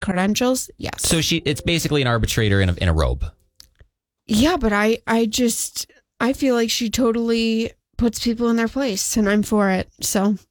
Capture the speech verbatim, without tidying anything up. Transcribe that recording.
credentials, yes. So she, it's basically an arbitrator in a, in a robe. Yeah, but I, I just, I feel like she totally puts people in their place, and I'm for it. So